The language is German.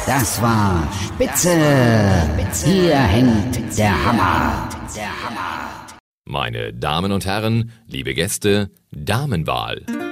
Das war Spitze. Hier hängt der Hammer. Meine Damen und Herren, liebe Gäste, Damenwahl.